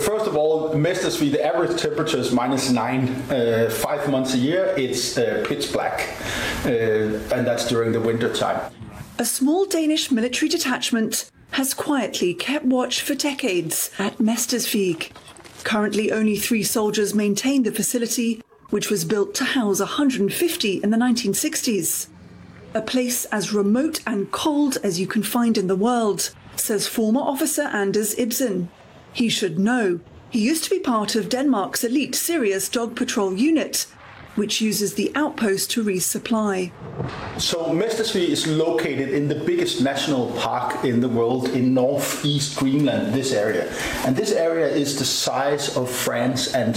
first of all, Mestersvig, the average temperature is -9. 5 months a year, it's pitch black, and that's during the winter time. A small Danish military detachment has quietly kept watch for decades at Mestersvig. Currently, only 3 soldiers maintain the facility, which was built to house 150 in the 1960s. A place as remote and cold as you can find in the world, says former officer Anders Ibsen. He should know. He used to be part of Denmark's elite Sirius dog patrol unit, which uses the outpost to resupply. So Mestersvig is located in the biggest national park in the world in northeast Greenland, this area. And this area is the size of France and